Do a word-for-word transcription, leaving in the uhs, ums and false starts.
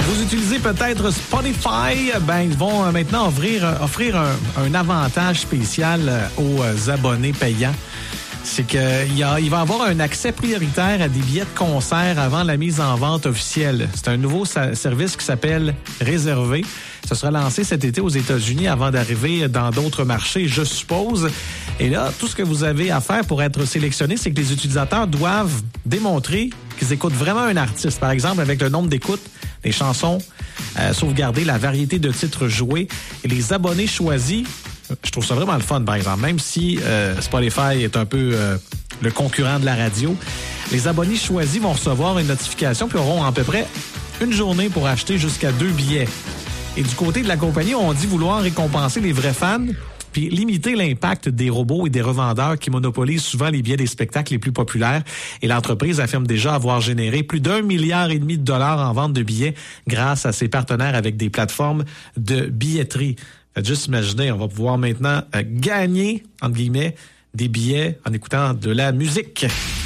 Vous utilisez peut-être Spotify, ben ils vont maintenant offrir, offrir un, un avantage spécial aux abonnés payants. C'est qu'il y a, il va y avoir un accès prioritaire à des billets de concert avant la mise en vente officielle. C'est un nouveau sa- service qui s'appelle Réservé. Ça sera lancé cet été aux États-Unis avant d'arriver dans d'autres marchés, je suppose. Et là, tout ce que vous avez à faire pour être sélectionné, c'est que les utilisateurs doivent démontrer qu'ils écoutent vraiment un artiste. Par exemple, avec le nombre d'écoutes, les chansons, euh, sauvegarder la variété de titres joués. Et les abonnés choisis, je trouve ça vraiment le fun, par exemple. Même si euh, Spotify est un peu euh, le concurrent de la radio, les abonnés choisis vont recevoir une notification puis auront à peu près une journée pour acheter jusqu'à deux billets. Et du côté de la compagnie, on dit vouloir récompenser les vrais fans puis limiter l'impact des robots et des revendeurs qui monopolisent souvent les billets des spectacles les plus populaires. Et l'entreprise affirme déjà avoir généré plus d'un milliard et demi de dollars en vente de billets grâce à ses partenaires avec des plateformes de billetterie. Faites juste imaginer, on va pouvoir maintenant euh, gagner, entre guillemets, des billets en écoutant de la musique.